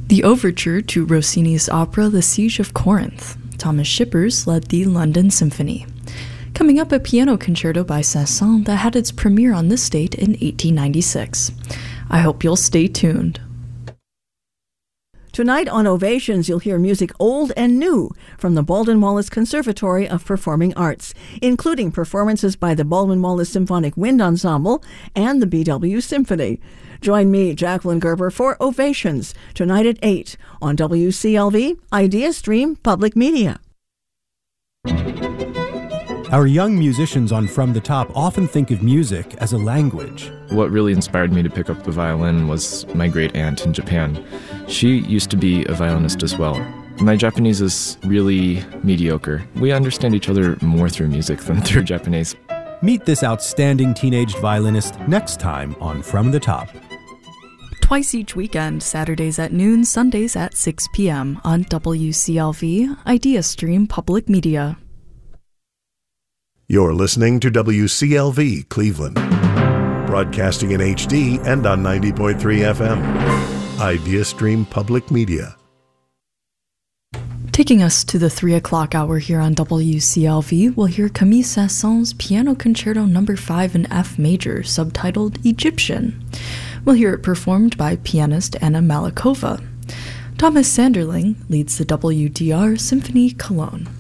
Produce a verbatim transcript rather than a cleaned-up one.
The overture to Rossini's opera The Siege of Corinth. Thomas Shippers led the London Symphony. Coming up, a piano concerto by Saint-Saëns that had its premiere on this date in eighteen ninety-six. I hope you'll stay tuned. Tonight on Ovations, you'll hear music old and new from the Baldwin Wallace Conservatory of Performing Arts, including performances by the Baldwin Wallace Symphonic Wind Ensemble and the B W Symphony. Join me, Jacqueline Gerber, for Ovations, tonight at eight on W C L V, Idea Stream Public Media. Our young musicians on From the Top often think of music as a language. What really inspired me to pick up the violin was my great aunt in Japan. She used to be a violinist as well. My Japanese is really mediocre. We understand each other more through music than through Japanese. Meet this outstanding teenage violinist next time on From the Top. Twice each weekend, Saturdays at noon, Sundays at six p.m. on W C L V, Idea Stream Public Media. You're listening to W C L V Cleveland, broadcasting in H D and on ninety point three F M. Idea Stream Public Media. Taking us to the three o'clock hour here on W C L V, we'll hear Camille Saint-Saëns' Piano Concerto Number five in F Major, subtitled Egyptian. We'll hear it performed by pianist Anna Malikova. Thomas Sanderling leads the W D R Symphony Cologne.